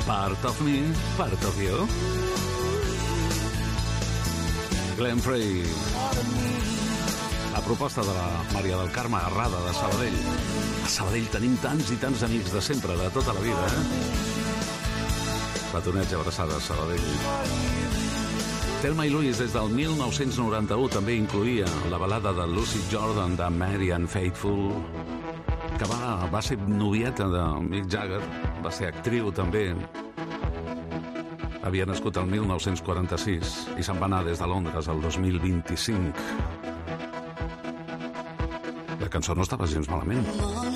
Part of me, part of you. Glenn Frey. La proposta de la Maria del Carme Arrada de Sabadell. A Sabadell tenim tants i tants amics de sempre, de tota la vida, Petoneig i abraçades, Sabadell. Thelma i Louise des del 1991 també incloïa la balada de Lucy Jordan de Mary and Faithful, que va ser novieta de Mick Jagger, va ser actriu també. Havia nascut el 1946 i se'n va anar des de Londres el 2025. La cançó no estava gens malament.